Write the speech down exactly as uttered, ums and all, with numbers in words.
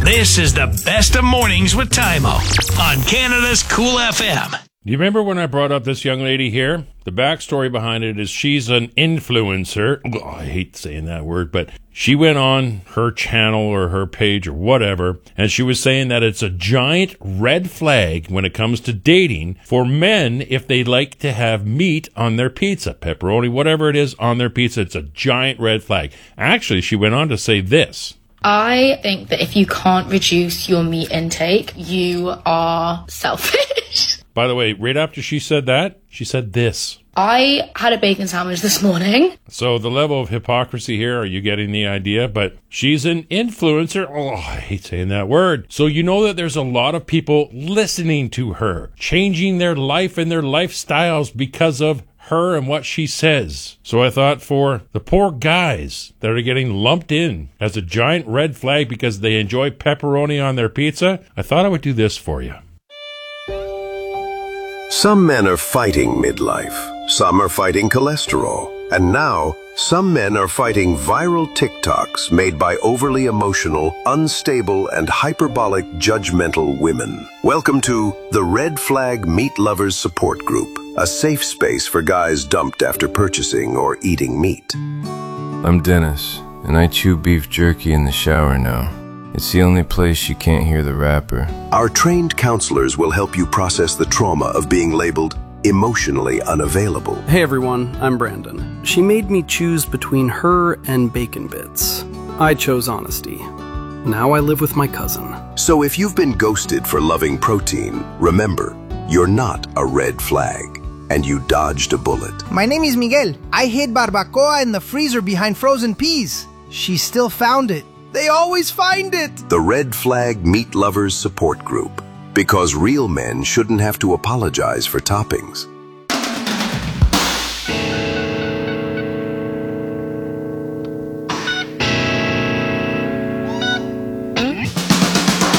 This is the best of mornings with Tymo on Canada's Cool F M. Do you remember when I brought up this young lady here? The backstory behind it is she's an influencer. Oh, I hate saying that word, but she went on her channel or her page or whatever, and she was saying that it's a giant red flag when it comes to dating for men if they like to have meat on their pizza, pepperoni, whatever it is on their pizza. It's a giant red flag. Actually, she went on to say this. I think that if you can't reduce your meat intake, you are selfish. By the way, right after she said that, she said this. I had a bacon sandwich this morning. So the level of hypocrisy here, are you getting the idea? But she's an influencer. Oh, I hate saying that word. So you know that there's a lot of people listening to her, changing their life and their lifestyles because of her and what she says. So I thought for the poor guys that are getting lumped in as a giant red flag because they enjoy pepperoni on their pizza, I thought I would do this for you. Some men are fighting midlife, some are fighting cholesterol, and now some men are fighting viral TikToks made by overly emotional, unstable, and hyperbolic judgmental women. Welcome to the Red Flag Meat Lovers Support Group, a safe space for guys dumped after purchasing or eating meat. I'm Dennis, and I chew beef jerky in the shower now. It's the only place you can't hear the rapper. Our trained counselors will help you process the trauma of being labeled emotionally unavailable. Hey everyone, I'm Brandon. She made me choose between her and bacon bits. I chose honesty. Now I live with my cousin. So if you've been ghosted for loving protein, remember, you're not a red flag, and you dodged a bullet. My name is Miguel. I hid barbacoa in the freezer behind frozen peas. She still found it. They always find it! The Red Flag Meat Lovers Support Group. Because real men shouldn't have to apologize for toppings.